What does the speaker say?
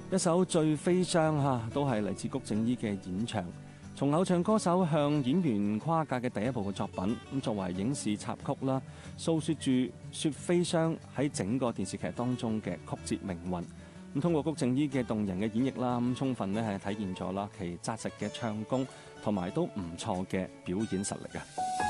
一首《最悲傷》都係嚟自谷正伊嘅演唱，從偶像歌手向演員跨界嘅第一部嘅作品，咁作為影視插曲啦，訴說住雪飛霜喺整個電視劇當中嘅曲折命運。咁通過谷正伊嘅動人嘅演繹啦，咁充分係體現咗啦其紮實嘅唱功同埋都唔錯嘅表演實力啊！